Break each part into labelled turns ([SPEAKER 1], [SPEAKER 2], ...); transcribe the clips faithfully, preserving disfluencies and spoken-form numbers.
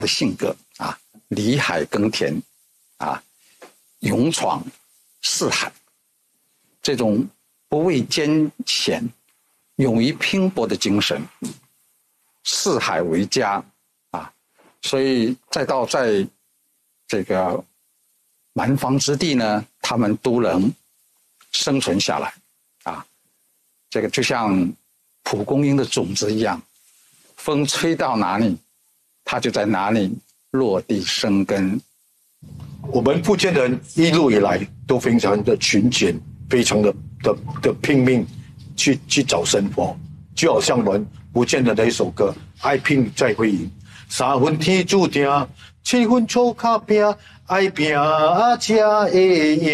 [SPEAKER 1] 的性格啊，离海耕田啊，勇闯四海，这种不畏艰险、勇于拼搏的精神，四海为家啊，所以再到在这个蛮荒之地呢，他们都能生存下来啊。这个就像蒲公英的种子一样，风吹到哪里，它就在哪里落地生根。
[SPEAKER 2] 我们福建人一路以来都非常的勤俭，非常的的的拼命去去找生活，就好像我们福建的那一首歌《爱拼才会赢》，三分天注定，七分粗卡拼，爱拼才会赢。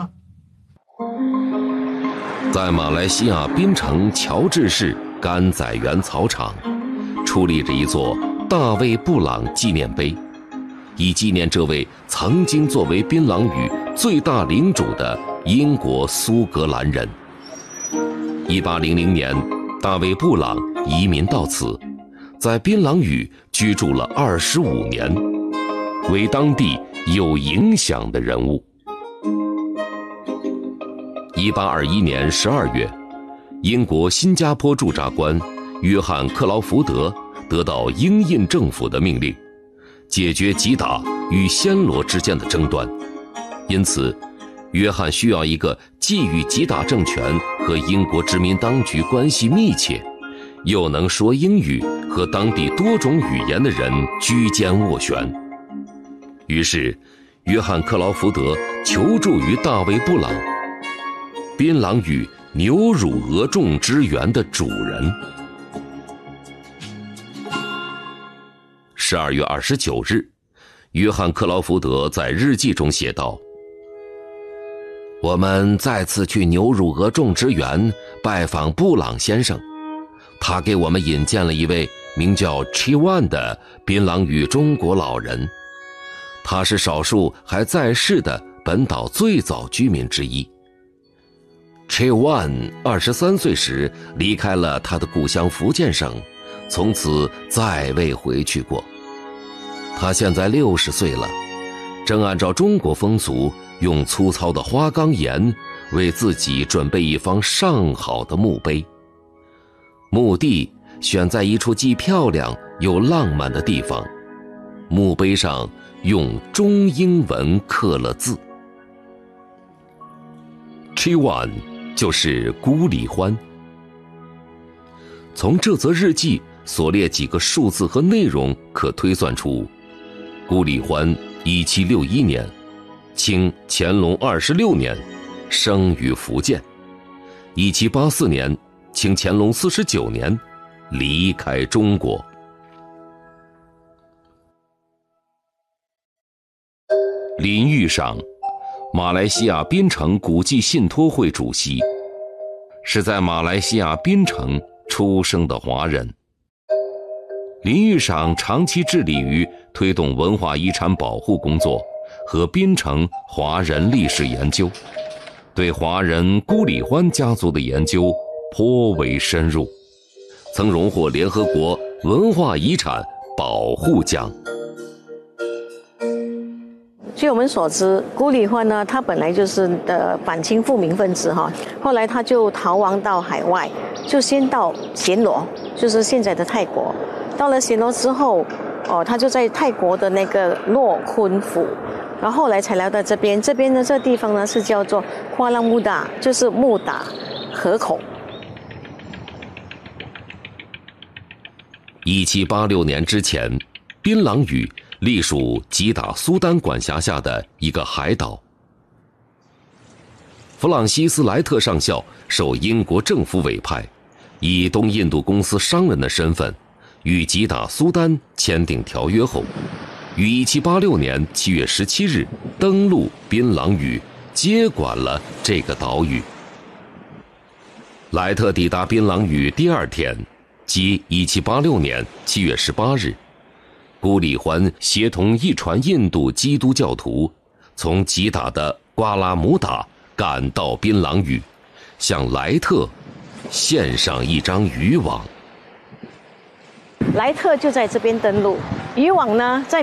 [SPEAKER 3] 在马来西亚槟城乔治市甘仔园草场，矗立着一座大卫布朗纪念碑，以纪念这位曾经作为槟榔屿最大领主的英国苏格兰人。一八零零年，大卫布朗移民到此，在槟榔屿居住了二十五年，为当地有影响的人物。一八二一年十二月，英国新加坡驻扎官约翰·克劳福德得到英印政府的命令，解决吉打与暹罗之间的争端。因此，约翰需要一个既与吉打政权和英国殖民当局关系密切，又能说英语和当地多种语言的人居间斡旋。于是，约翰·克劳福德求助于大卫·布朗，槟榔屿牛乳鹅种植园的主人。十二月二十九日，约翰·克劳福德在日记中写道：我们再次去牛乳鹅种植园拜访布朗先生，他给我们引荐了一位名叫 Chiwan 的槟榔屿中国老人，他是少数还在世的本岛最早居民之一。Chiwan 二十三岁时离开了他的故乡福建省，从此再未回去过。他现在六十岁了，正按照中国风俗，用粗糙的花岗岩为自己准备一方上好的墓碑。墓地选在一处既漂亮又浪漫的地方，墓碑上用中英文刻了字。Chiwan 就是孤立欢。从这则日记所列几个数字和内容可推算出，孤立欢一七六一年，清乾隆二十六年，生于福建。一七八四年，清乾隆四十九年，离开中国。林玉赏，马来西亚槟城古迹信托会主席，是在马来西亚槟城出生的华人。林玉赏长期致力于推动文化遗产保护工作和槟城华人历史研究，对华人孤里欢家族的研究颇为深入，曾荣获联合国文化遗产保护奖。
[SPEAKER 4] 据我们所知，孤里欢呢，他本来就是的反清复明分子哈，后来他就逃亡到海外，就先到暹罗，就是现在的泰国。到了暹罗之后，哦，他就在泰国的那个诺坤府，然后后来才来到这边。这边的这个地方呢是叫做夸拉木达，就是木达河口。
[SPEAKER 3] 一七八六年之前，槟榔屿隶属吉打苏丹管辖下的一个海岛。弗朗西斯·莱特上校受英国政府委派，以东印度公司商人的身份，与吉打苏丹签订条约后，于一七八六年七月十七日登陆槟榔屿，接管了这个岛屿。莱特抵达槟榔屿第二天，即一七八六年七月十八日，孤里欢协同一船印度基督教徒，从吉打的瓜拉姆达赶到槟榔屿，向莱特献上一张渔网。
[SPEAKER 4] 莱特就在这边登陆， 以往呢，在